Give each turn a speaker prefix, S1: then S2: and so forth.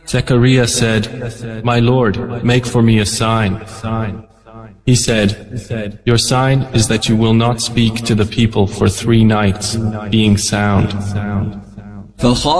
S1: Zechariah said, "My Lord, make for me a sign." He said, "Your sign is that you will not speak to the people for 3 nights, being sound."